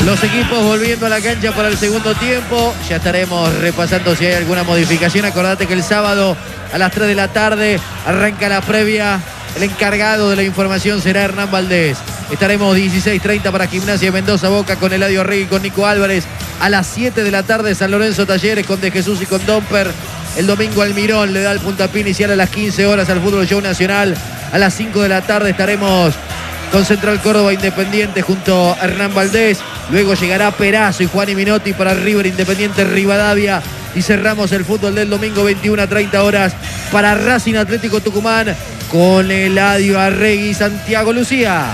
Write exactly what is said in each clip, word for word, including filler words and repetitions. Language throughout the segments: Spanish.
Los equipos volviendo a la cancha para el segundo tiempo. Ya estaremos repasando si hay alguna modificación. Acordate que el sábado a las tres de la tarde arranca la previa. El encargado de la información será Hernán Valdés. Estaremos dieciséis treinta para Gimnasia de Mendoza Boca con Eladio Rey y con Nico Álvarez. A las siete de la tarde San Lorenzo Talleres con De Jesús y con Domper. El domingo Almirón le da el puntapié inicial a las quince horas al Fútbol Show Nacional. A las cinco de la tarde estaremos con Central Córdoba Independiente junto a Hernán Valdés. Luego llegará Perazo y Juan y Minotti para River Independiente Rivadavia. Y cerramos el fútbol del domingo veintiuna a treinta horas para Racing Atlético Tucumán con Eladio Arregui y Santiago Lucía.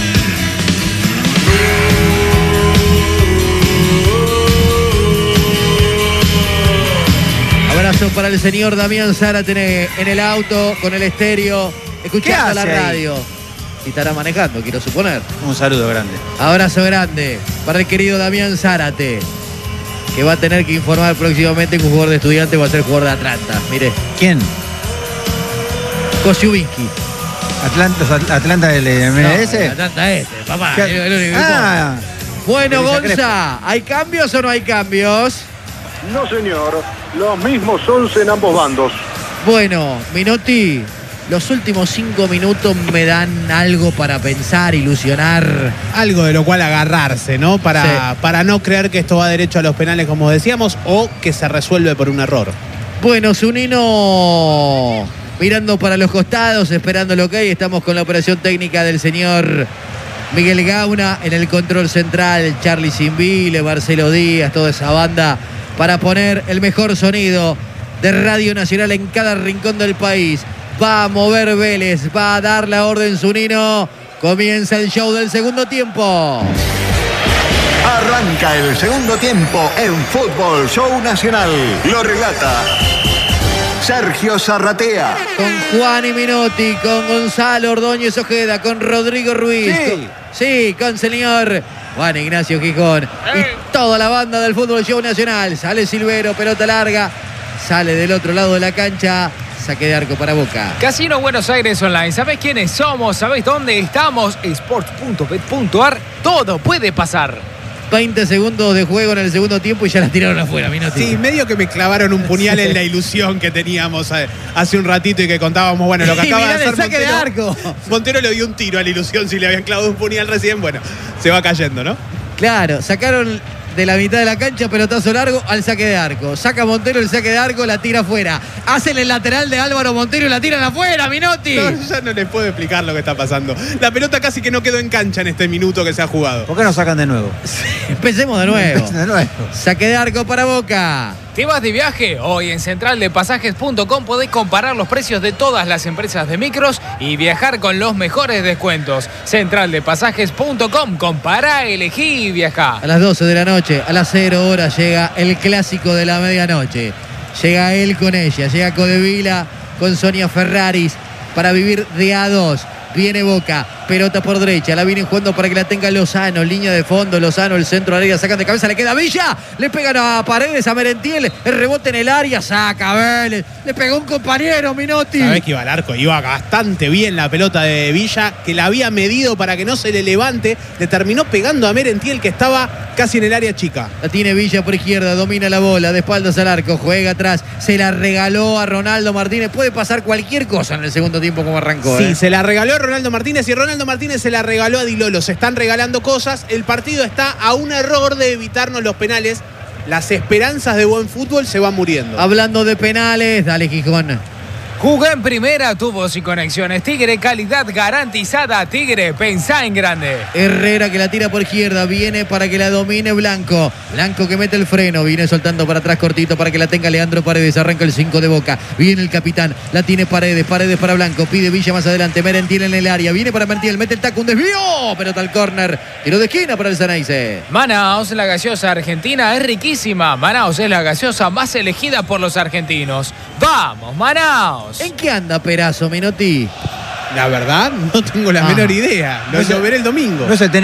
Abrazo para el señor Damián Zárate en el auto con el estéreo, escuchando la radio. Ahí? Y estará manejando, quiero suponer. Un saludo grande. Abrazo grande para el querido Damián Zárate, que va a tener que informar próximamente que un jugador de Estudiantes va a ser jugador de Atlanta. Mire. ¿Quién? Kosiubinsky. Atlanta, Atlanta del M L S. No, Atlanta este, papá. ¿Qué? El, el, el, ah, bueno, Gonza, ¿hay cambios o no hay cambios? No, señor. Los mismos once en ambos bandos. Bueno, Minotti, los últimos cinco minutos me dan algo para pensar, ilusionar. Algo de lo cual agarrarse, ¿no? Para, sí. para no creer que esto va derecho a los penales, como decíamos, o que se resuelve por un error. Bueno, Zunino mirando para los costados, esperando lo que hay. Estamos con la operación técnica del señor Miguel Gauna en el control central, Charlie Simbile, Marcelo Díaz, toda esa banda para poner el mejor sonido de Radio Nacional en cada rincón del país. Va a mover Vélez, va a dar la orden Zunino. Comienza el show del segundo tiempo. Arranca el segundo tiempo en Fútbol Show Nacional. Lo relata Sergio Zarratea. Con Juan y Minotti, con Gonzalo Ordóñez Ojeda, con Rodrigo Ruiz. Sí, con, sí, con señor Juan Ignacio Gijón. ¡Ey! Y toda la banda del Fútbol Show Nacional. Sale Silvero, pelota larga. Sale del otro lado de la cancha. Saque de arco para Boca. Casino Buenos Aires Online. ¿Sabés quiénes somos? ¿Sabés dónde estamos? sports punto bet punto ar. Todo puede pasar. veinte segundos de juego en el segundo tiempo y ya la tiraron afuera, Minotti. Sí, medio que me clavaron un puñal en la ilusión que teníamos hace un ratito y que contábamos, bueno, lo que acaba de hacer el saque Montero, de arco. Montero le dio un tiro a la ilusión si le habían clavado un puñal recién, bueno, se va cayendo, ¿no? Claro, sacaron de la mitad de la cancha, pelotazo largo al saque de arco. Saca Montero el saque de arco, la tira afuera. Hacen el lateral de Álvaro Montero y la tiran afuera, Minotti. No, ya no les puedo explicar lo que está pasando. La pelota casi que no quedó en cancha en este minuto que se ha jugado. ¿Por qué no sacan de nuevo? Empecemos de nuevo. de nuevo. Saque de arco para Boca. ¿Te vas de viaje? Hoy en central de pasajes punto com podés comparar los precios de todas las empresas de micros y viajar con los mejores descuentos. central de pasajes punto com. Compará, elegí y viajá. A las doce de la noche, a las cero horas, llega el clásico de la medianoche. Llega él con ella, llega Codevila con Sonia Ferraris para vivir de a dos. Viene Boca, pelota por derecha, la vienen jugando para que la tenga Lozano, línea de fondo, Lozano, el centro de la área, sacan de cabeza, le queda Villa, le pegan a Paredes, a Merentiel, el rebote en el área, saca Vélez, le pegó un compañero, Minotti. Sabés que iba al arco, iba bastante bien la pelota de Villa, que la había medido para que no se le levante, le terminó pegando a Merentiel, que estaba casi en el área chica. La tiene Villa por izquierda, domina la bola, de espaldas al arco, juega atrás, se la regaló a Ronaldo Martínez, puede pasar cualquier cosa en el segundo tiempo como arrancó. Sí, ¿eh? se la regaló a Ronaldo Martínez y Ronaldo Martínez se la regaló a Di Lolo. Se están regalando cosas. El partido está a un error de evitarnos los penales. Las esperanzas de buen fútbol se van muriendo. Hablando de penales, dale Gijón. Jugá en primera, tubos y conexiones. Tigre, calidad garantizada. Tigre, pensá en grande. Herrera que la tira por izquierda, viene para que la domine Blanco. Blanco que mete el freno, viene soltando para atrás cortito para que la tenga Leandro Paredes. Arranca el cinco de Boca, viene el capitán, la tiene Paredes, Paredes para Blanco, pide Villa más adelante, Merentiel en el área, viene para Merentiel, mete el taco, un desvío, pelota al córner, tiro de esquina para el Ceneice. Manaos, la gaseosa argentina es riquísima. Manaos es la gaseosa más elegida por los argentinos. ¡Vamos, Manaos! ¿En qué anda Perazo, Minotti? La verdad, no tengo la Ah. menor idea. Lo, No sé. lo veré el domingo. No se tenía